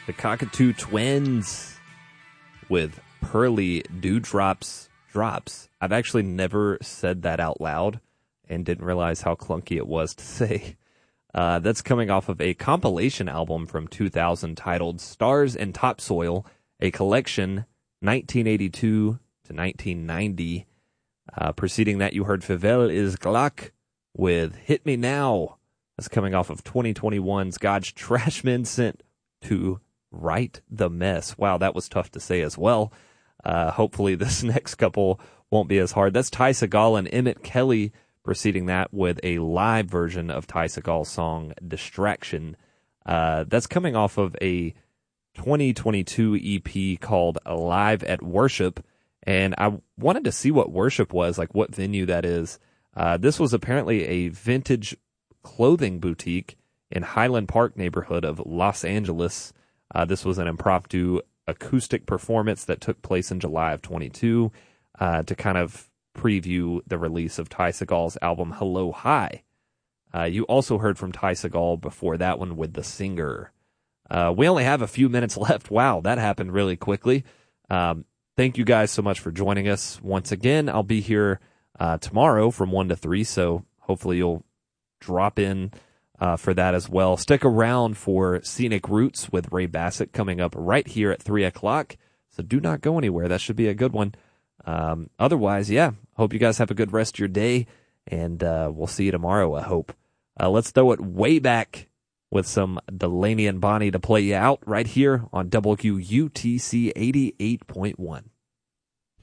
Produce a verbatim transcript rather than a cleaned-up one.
The Cockatoo Twins with Pearly Dewdrops Drops. I've actually never said that out loud and didn't realize how clunky it was to say. Uh, that's coming off of a compilation album from two thousand titled Stars and Topsoil, a collection nineteen eighty-two to nineteen ninety. Uh, preceding that, you heard Fievel is Glock with Hit Me Now. That's coming off of twenty twenty-one's God's Trashmen Sent to Right the Mess. Wow, that was tough to say as well. Uh, hopefully this next couple won't be as hard. That's Ty Segall and Emmett Kelly, preceding that with a live version of Ty Segall's song Distraction. Uh, that's coming off of a twenty twenty-two E P called Live at Worship. And I wanted to see what Worship was, like what venue that is. Uh, this was apparently a vintage clothing boutique in Highland Park neighborhood of Los Angeles. Uh, this was an impromptu acoustic performance that took place in July of twenty-two uh, to kind of preview the release of Ty Segall's album Hello Hi. Uh, you also heard from Ty Segall before that one with The Singer. Uh, we only have a few minutes left. Wow, that happened really quickly. Um, thank you guys so much for joining us. Once again, I'll be here uh, tomorrow from one to three, so hopefully you'll drop in Uh, for that as well. Stick around for Scenic Roots with Ray Bassett coming up right here at three o'clock. So do not go anywhere. That should be a good one. Um, otherwise, yeah, hope you guys have a good rest of your day, and uh, we'll see you tomorrow, I hope. Uh, let's throw it way back with some Delaney and Bonnie to play you out right here on W U T C eighty-eight point one.